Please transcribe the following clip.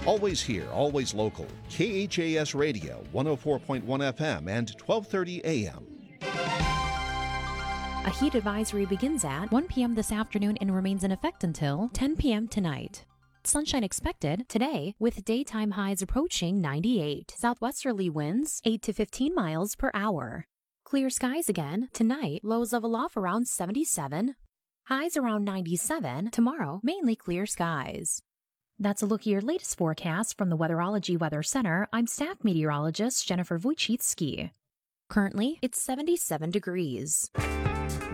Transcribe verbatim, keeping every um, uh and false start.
Always here, always local. K H A S Radio, one oh four point one F M and twelve thirty A M. A heat advisory begins at one p.m. this afternoon and remains in effect until ten p.m. tonight. Sunshine expected today with daytime highs approaching ninety-eight. Southwesterly winds eight to fifteen miles per hour. Clear skies again tonight, lows level off around seventy-seven. Highs around ninety-seven. Tomorrow, mainly clear skies. That's a look at your latest forecast from the Weatherology Weather Center. I'm staff meteorologist Jennifer Wojcicki. Currently, it's seventy-seven degrees.